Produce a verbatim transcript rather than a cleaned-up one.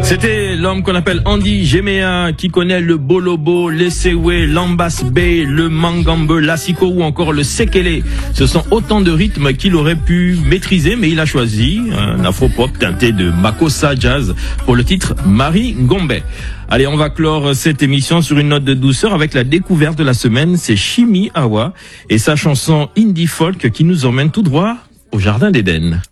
C'était l'homme qu'on appelle Andy Gemea, qui connaît le bolobo, l'esewe, l'ambas bay, le mangambe, l'assiko ou encore le sekele. Ce sont autant de rythmes qu'il aurait pu maîtriser, mais il a choisi un afropop teinté de makossa jazz pour le titre Marie Ngombe. Allez, on va clore cette émission sur une note de douceur avec la découverte de la semaine. C'est Shimi Awa et sa chanson indie folk qui nous emmène tout droit au Jardin d'Éden.